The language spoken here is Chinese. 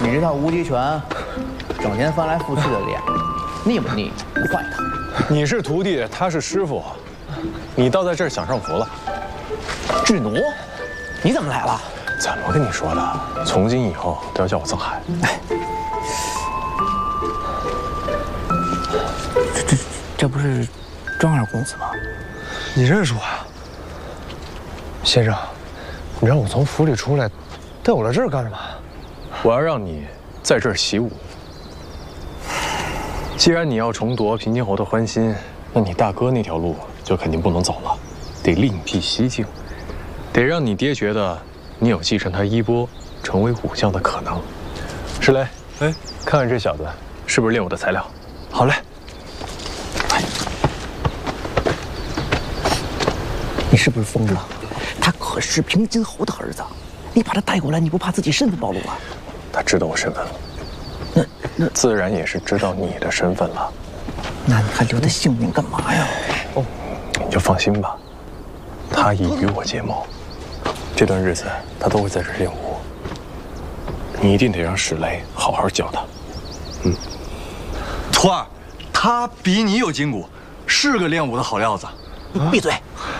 你这套无极拳，整天翻来覆去的练，腻不腻？换一套。 你是徒弟，他是师傅，你倒在这儿享上福了。 智奴，你怎么来了？ 怎么跟你说的？从今以后都要叫我曾海。 哎，这不是庄二公子吗？ 你认识我呀，先生？你让我从府里出来，带我来这儿干什么？ 我要让你在这儿习武。既然你要重夺平津侯的欢心，那你大哥那条路就肯定不能走了，得另辟蹊径，得让你爹觉得你有继承他衣钵，成为武将的可能。石雷，哎，看看这小子是不是练武的材料？ 好嘞。 你是不是疯了？他可是平津侯的儿子，你把他带过来，你不怕自己身份暴露啊？ 他知道我身份了，那自然也是知道你的身份了。 那你还留他性命干嘛呀？ 哦，你就放心吧，他已与我结盟，这段日子他都会在这儿练武。你一定得让史雷好好教他。 徒儿，他比你有筋骨，是个练武的好料子。 闭嘴！